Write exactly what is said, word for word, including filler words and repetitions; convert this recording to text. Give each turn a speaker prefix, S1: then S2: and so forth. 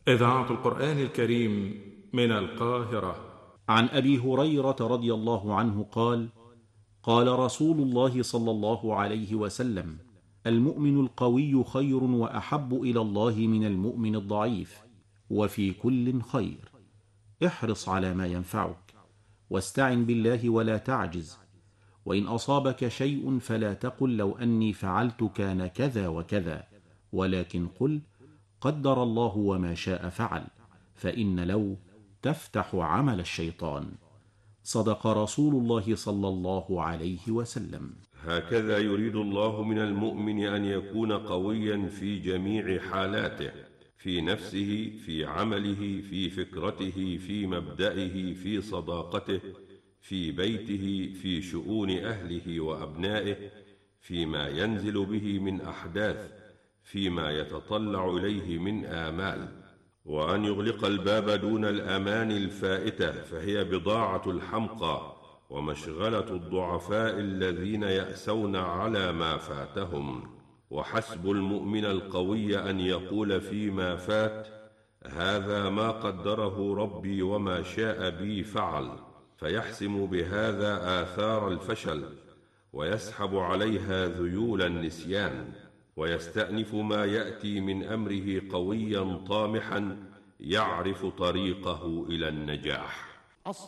S1: إذاعة القرآن الكريم من القاهرة.
S2: عن أبي هريرة رضي الله عنه قال: قال رسول الله صلى الله عليه وسلم: المؤمن القوي خير وأحب إلى الله من المؤمن الضعيف، وفي كل خير. احرص على ما ينفعك، واستعن بالله ولا تعجز، وإن أصابك شيء فلا تقل لو أني فعلت كان كذا وكذا، ولكن قل قدر الله وما شاء فعل، فإن لو تفتح عمل الشيطان. صدق رسول الله صلى الله عليه وسلم.
S3: هكذا يريد الله من المؤمن أن يكون قويا في جميع حالاته، في نفسه، في عمله، في فكرته، في مبدئه، في صداقته، في بيته، في شؤون أهله وأبنائه، فيما ينزل به من أحداث، فيما يتطلع إليه من آمال، وأن يغلق الباب دون الأمان الفائتة، فهي بضاعة الحمقى ومشغلة الضعفاء الذين يأسون على ما فاتهم. وحسب المؤمن القوي أن يقول فيما فات: هذا ما قدره ربي وما شاء بي فعل، فيحسم بهذا آثار الفشل، ويسحب عليها ذيول النسيان، ويستأنف ما يأتي من أمره قويا طامحا يعرف طريقه إلى النجاح.